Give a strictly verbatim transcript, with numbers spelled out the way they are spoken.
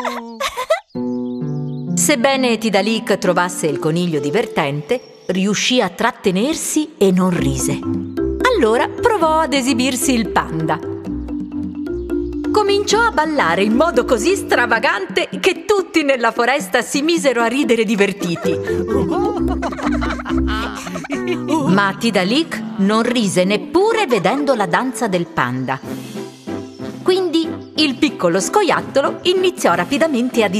Sebbene Tidalik trovasse il coniglio divertente, riuscì a trattenersi e non rise. Allora provò ad esibirsi il panda. Cominciò a ballare in modo così stravagante che tutti nella foresta si misero a ridere divertiti. Ma Tidalik non rise neppure vedendo la danza del panda. Quindi il piccolo scoiattolo iniziò rapidamente a